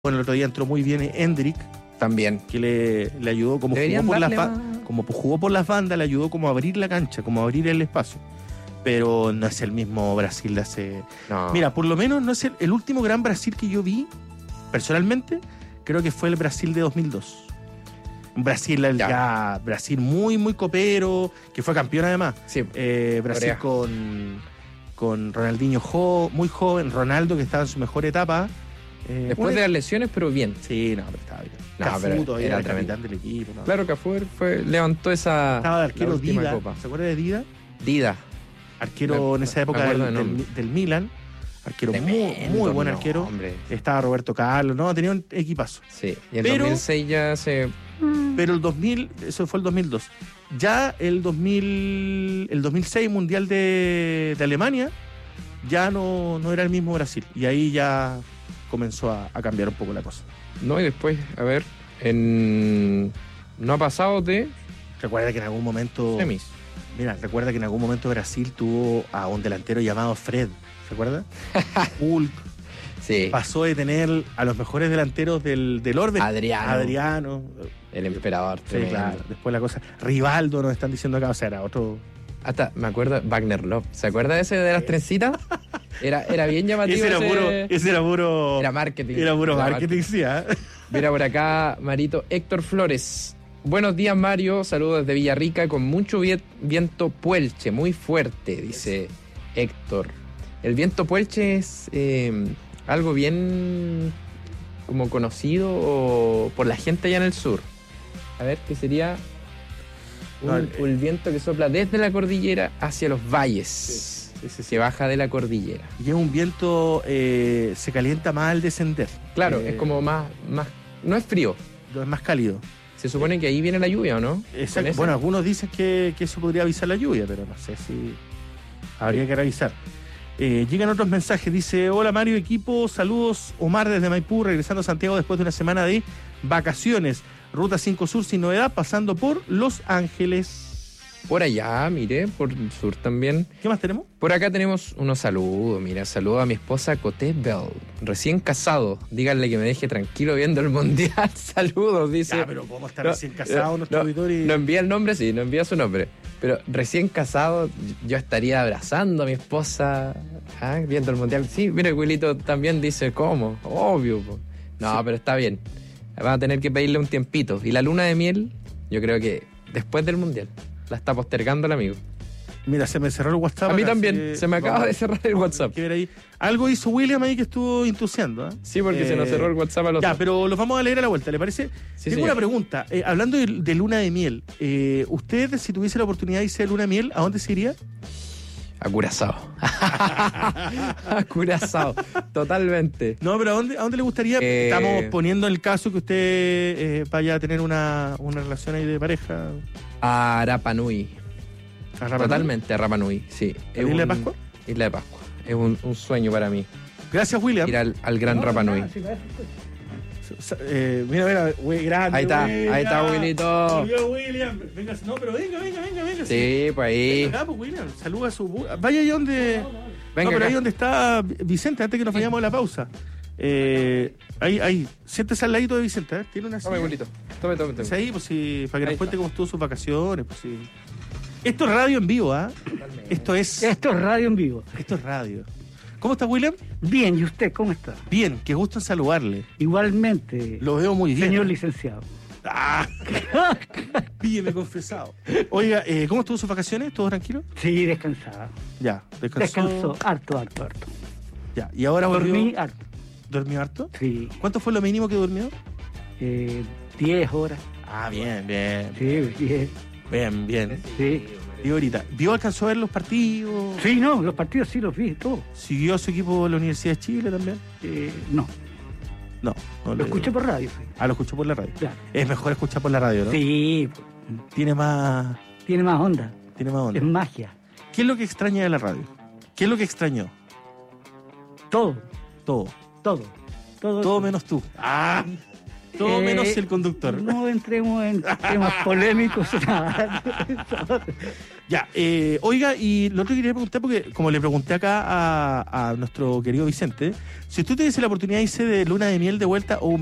Bueno, el otro día entró muy bien Endrick, También. que le ayudó, como jugó por las bandas, le ayudó como a abrir la cancha, como a abrir el espacio. Pero no es el mismo Brasil de hace... No. Mira, por lo menos no es el último gran Brasil que yo vi, personalmente, creo que fue el Brasil de 2002. Un Brasil, Brasil muy, muy copero, que fue campeón además. Sí, Brasil con Ronaldinho muy joven, Ronaldo que estaba en su mejor etapa. después de las lesiones, pero bien. Sí, no, pero estaba bien. No, Cafú pero todavía era era el capitán del equipo. ¿No? Claro, Cafú levantó esa... Estaba de arquero la última Dida. copa. ¿Se acuerda de Dida? Dida. Arquero en esa época del Milan. Arquero muy buen arquero. Hombre. Estaba Roberto Carlos, ¿no? Tenía un equipazo. Sí, y en 2006 ya se... Pero el 2000, eso fue el 2002. Ya el 2006 Mundial de Alemania, ya no era el mismo Brasil. Y ahí ya comenzó a cambiar un poco la cosa. No, y después, a ver, no ha pasado de Recuerda que en algún momento... semis. Mira, recuerda que en algún momento Brasil tuvo a un delantero llamado Fred. ¿Se acuerda? Hulk. Sí. Pasó de tener a los mejores delanteros del orden. Adriano. El emperador. Sí, Tremendo. claro. Después la cosa. Rivaldo nos están diciendo acá. O sea, era otro... Hasta, me acuerdo, Wagner Love. ¿Se acuerda de ese de las trencitas? Era bien llamativo. Ese era puro... Era marketing. Era puro marketing, sí, ¿eh? Mira por acá, Marito. Héctor Flores. Buenos días, Mario. Saludos desde Villarrica con mucho viento puelche, muy fuerte, dice Héctor. El viento puelche es algo bien como conocido por la gente allá en el sur. A ver, ¿qué sería? Un viento que sopla desde la cordillera hacia los valles. Sí. Que baja de la cordillera. Y es un viento, se calienta más al descender. Claro, es como más... No es frío. Es más cálido. Se supone que ahí viene la lluvia, ¿o no? Exacto. Bueno, algunos dicen que eso podría avisar la lluvia, pero no sé si habría que revisar. Llegan otros mensajes. Dice: hola Mario, equipo, saludos. Omar desde Maipú, regresando a Santiago después de una semana de vacaciones. Ruta 5 Sur sin novedad, pasando por Los Ángeles. Por allá, mire, por el sur también. ¿Qué más tenemos? Por acá tenemos unos saludos. Mira, saludo a mi esposa Coté Bell, recién casado. Díganle que me deje tranquilo viendo el mundial. Saludos, dice. Ya, pero ¿cómo está recién casado nuestro auditor? No envía el nombre, sí, no envía su nombre. Pero recién casado, yo estaría abrazando a mi esposa, viendo el mundial. Sí, mire, Wilito también dice, ¿cómo? Obvio. Po. No, sí. Pero está bien. Van a tener que pedirle un tiempito. Y la luna de miel, yo creo que después del mundial. La está postergando el amigo. Mira, se me cerró el WhatsApp. A mí también, se me acaba de cerrar el WhatsApp. Que ver ahí. Algo hizo William ahí que estuvo intusiando. Sí, porque se nos cerró el WhatsApp a los dos. Pero los vamos a leer a la vuelta, ¿le parece? Sí, Tengo una pregunta. Hablando de luna de miel, ¿usted, si tuviese la oportunidad de irse de luna de miel, a dónde se iría? A Curazao. A Curazao, totalmente. No, pero ¿a dónde le gustaría? Estamos poniendo el caso que usted vaya a tener una relación ahí de pareja. A Rapa Nui. Totalmente, a Rapa Nui, sí. ¿Isla de Pascua? Isla de Pascua. Es un sueño para mí. Gracias, William. Ir al gran Rapa Nui. Mira, güey, grande. Ahí está, Wilito. William. Venga, no, pero venga. Sí, pues ahí. Venga acá, pues, William. Saluda a su... Vaya ahí donde... Venga, no, pero acá. ahí donde está Vicente, antes que nos vayamos a la pausa. Ahí. Siéntese al ladito de Vicente, ¿eh? Tiene una silla. Tome, Wilito. Tome. Es ahí, pues sí, para que Ahí nos cuente está. cómo estuvo sus vacaciones, pues sí. Esto es radio en vivo, ¿ah? Esto es radio en vivo. Esto es radio. ¿Cómo está, William? Bien, ¿y usted cómo está? Bien, qué gusto en saludarle. Igualmente, Lo veo muy bien. señor licenciado. ¡Ah! Pílleme confesado. Oiga, ¿cómo estuvo sus vacaciones? ¿Todo tranquilo? Sí, descansada. Ya, Descansó, harto. Ya, y ahora volvió... Dormí harto. ¿Durmió harto? Sí. ¿Cuánto fue lo mínimo que durmió? 10 horas. Ah, bien. Sí, 10. Bien. Sí. Y ahorita, ¿alcanzó a ver los partidos? Sí, no, los partidos sí los vi, todos. ¿Siguió a su equipo de la Universidad de Chile también? No, No lo escuché por radio. Sí. lo escuchó por la radio. Claro. Es mejor escuchar por la radio, ¿no? Sí, Tiene más onda. onda. Es magia. ¿Qué es lo que extraña de la radio? ¿Qué es lo que extrañó? Todo Todo menos tú. Todo menos el conductor. No entremos en temas polémicos. Ya, oiga, y lo otro que quería preguntar, porque como le pregunté acá a nuestro querido Vicente, si usted tuviese la oportunidad, dice, de luna de miel de vuelta o